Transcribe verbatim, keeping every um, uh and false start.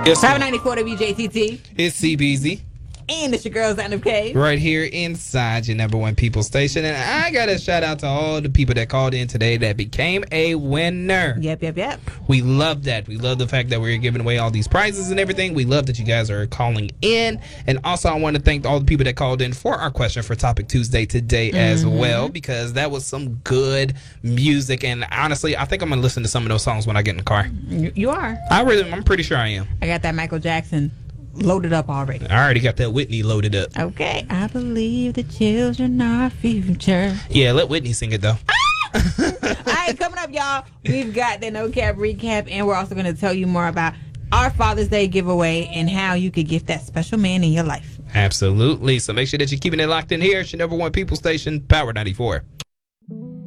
Yes, five ma'am. ninety-four W J T T. It's C B Z. And it's your girl, Xana K. Right here inside your number one people station. And I got to shout out to all the people that called in today that became a winner. Yep, yep, yep. We love that. We love the fact that we're giving away all these prizes and everything. We love that you guys are calling in. And also, I want to thank all the people that called in for our question for Topic Tuesday today mm-hmm. as well, because that was some good music. And honestly, I think I'm going to listen to some of those songs when I get in the car. You are. I really, I'm pretty sure I am. I got that Michael Jackson loaded up already. I already got that Whitney loaded up. Okay. I believe the children are our future. Yeah, let Whitney sing it, though. All right, coming up, y'all, we've got the No Cap recap, and we're also going to tell you more about our Father's Day giveaway and how you could gift that special man in your life. Absolutely. So make sure that you're keeping it locked in here. It's your number one people station, Power ninety-four.